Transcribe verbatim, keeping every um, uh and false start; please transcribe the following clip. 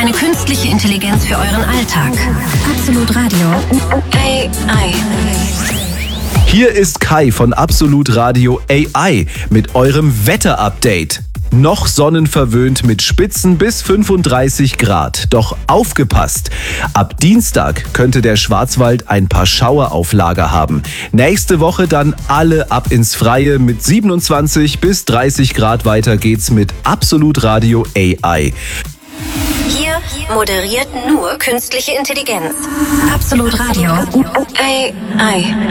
Eine künstliche Intelligenz für euren Alltag. Absolut Radio A I. Hier ist Kai von Absolut Radio A I mit eurem Wetter-Update. Noch sonnenverwöhnt mit Spitzen bis fünfunddreißig Grad. Doch aufgepasst! Ab Dienstag könnte der Schwarzwald ein paar Schauer auf Lager haben. Nächste Woche dann alle ab ins Freie mit siebenundzwanzig bis dreißig Grad. Weiter geht's mit Absolut Radio A I. Hier moderiert nur künstliche Intelligenz. Absolut Radio A I.